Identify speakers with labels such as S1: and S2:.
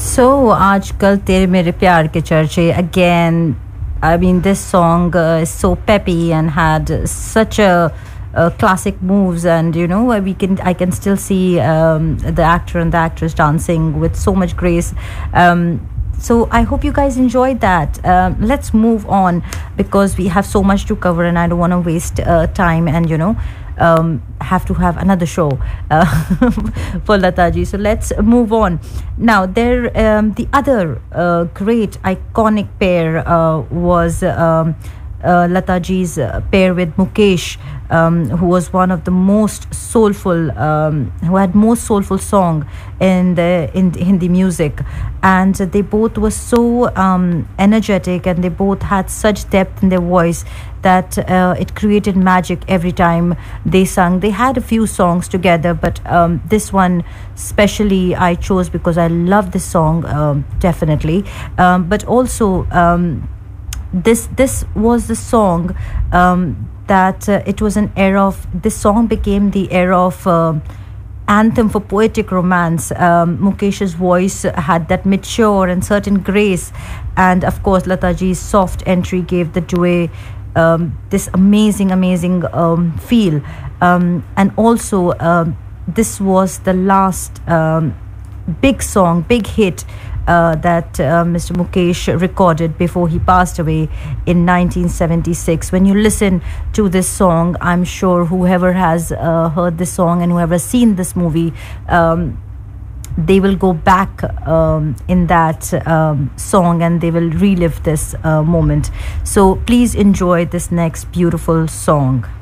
S1: So, आजकल तेरे मेरे प्यार के चर्चे again. I mean, this song is so peppy and had such a classic moves, and you know, I can still see the actor and the actress dancing with so much grace. So I hope you guys enjoyed that. Let's move on because we have so much to cover, and I don't want to waste time. And you know, have to have another show for Lataji. So let's move on. Now, the other great iconic pair was Lataji's pair with Mukesh, who was one of the most soulful, who had most soulful song in the Hindi music, and they both were so energetic, and they both had such depth in their voice that it created magic every time they sung. They had a few songs together, but this one especially I chose because I love this song definitely, but also. This was the song that it was an era of. This song became the era of anthem for poetic romance. Mukesh's voice had that mature and certain grace, and of course Lataji's soft entry gave the duet this amazing feel, and also this was the last big hit that Mr. Mukesh recorded before he passed away in 1976. When you listen to this song, I'm sure whoever has heard this song and whoever seen this movie, they will go back in that song and they will relive this moment. So please enjoy this next beautiful song.